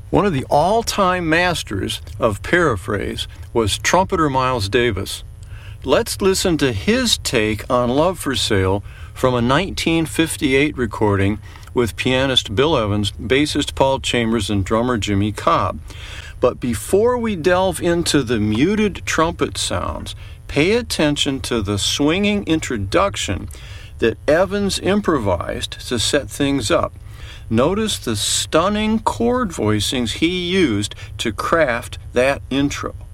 One of the all-time masters of paraphrase was trumpeter Miles Davis. Let's listen to his take on Love for Sale from a 1958 recording with pianist Bill Evans, bassist Paul Chambers, and drummer Jimmy Cobb. But before we delve into the muted trumpet sounds, pay attention to the swinging introduction that Evans improvised to set things up. Notice the stunning chord voicings he used to craft that intro.